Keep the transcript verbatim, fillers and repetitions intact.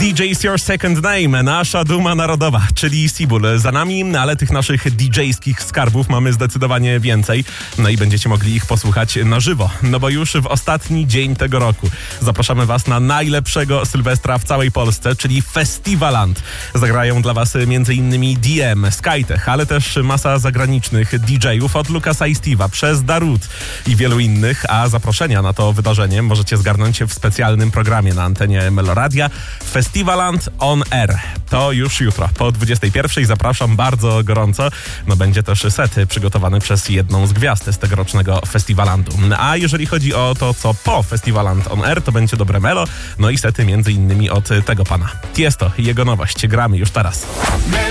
D J's Your Second Name, nasza duma narodowa, czyli Sibul. Za nami, ale tych naszych D J-skich skarbów mamy zdecydowanie więcej. No i będziecie mogli ich posłuchać na żywo. No bo już w ostatni dzień tego roku zapraszamy was na najlepszego Sylwestra w całej Polsce, czyli Festiwaland. Zagrają dla was m.in. D M, Skytech, ale też masa zagranicznych D J-ów od Lucasa i Steve'a przez Darut i wielu innych, a zaproszenia na to wydarzenie możecie zgarnąć w specjalnym programie na antenie Meloradia. Festiwaland on Air. To już jutro po dwudziestej pierwszej. Zapraszam bardzo gorąco. No będzie też set przygotowany przez jedną z gwiazd z tegorocznego Festiwalandu. A jeżeli chodzi o to, co po Festiwaland on Air, to będzie dobre melo. No i sety między innymi od tego pana. Tiesto i jego nowość. Gramy już teraz.